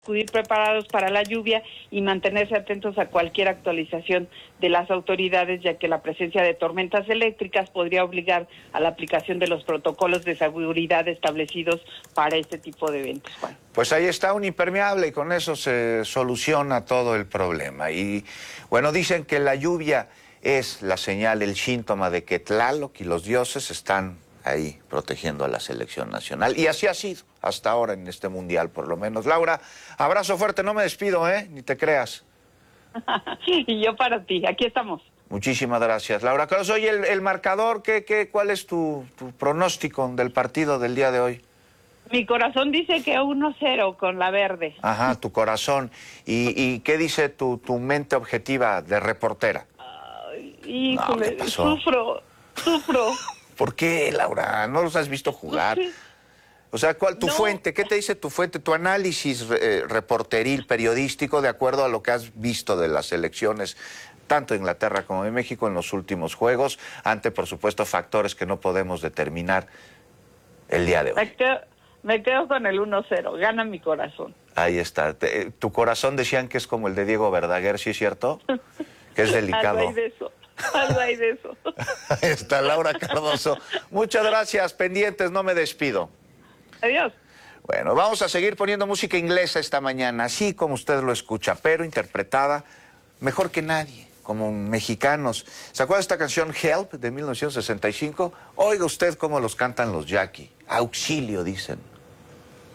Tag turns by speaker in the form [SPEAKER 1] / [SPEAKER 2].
[SPEAKER 1] acudir preparados para la lluvia y mantenerse atentos a cualquier actualización de las autoridades, ya que la presencia de tormentas eléctricas podría obligar a la aplicación de los protocolos de seguridad establecidos para este tipo de eventos, Juan.
[SPEAKER 2] Pues ahí está un impermeable y con eso se soluciona todo el problema. Y bueno, dicen que la lluvia es la señal, el síntoma de que Tlaloc y los dioses están ahí protegiendo a la selección nacional. Y así ha sido hasta ahora en este mundial, por lo menos. Laura, abrazo fuerte, no me despido, ni te creas.
[SPEAKER 1] Y yo para ti, aquí estamos.
[SPEAKER 2] Muchísimas gracias, Laura. Oye, el marcador, ¿cuál es tu pronóstico del partido del día de hoy?
[SPEAKER 1] Mi corazón dice que 1-0 con la verde.
[SPEAKER 2] Ajá, tu corazón. ¿Y qué dice tu mente objetiva de reportera?
[SPEAKER 1] Ay, híjole,
[SPEAKER 2] ¿qué pasó?
[SPEAKER 1] Sufro.
[SPEAKER 2] ¿Por qué, Laura? ¿No los has visto jugar?
[SPEAKER 1] Sí.
[SPEAKER 2] O sea, ¿cuál tu
[SPEAKER 1] No.
[SPEAKER 2] fuente? ¿Qué te dice tu fuente? Tu análisis reporteril, periodístico, de acuerdo a lo que has visto de las elecciones, tanto de Inglaterra como de México en los últimos juegos, ante, por supuesto, factores que no podemos determinar el día de hoy.
[SPEAKER 1] Me quedo con el 1-0, gana mi corazón.
[SPEAKER 2] Ahí está. Tu corazón decían que es como el de Diego Verdaguer, ¿sí es cierto? Que es delicado.
[SPEAKER 1] Algo hay de eso.
[SPEAKER 2] Ahí está Laura Cardoso. Muchas gracias, pendientes, no me despido.
[SPEAKER 1] Adiós.
[SPEAKER 2] Bueno, vamos a seguir poniendo música inglesa esta mañana, así como usted lo escucha, pero interpretada mejor que nadie, como mexicanos. ¿Se acuerda de esta canción Help de 1965? Oiga usted cómo los cantan los Jackie. Auxilio, dicen.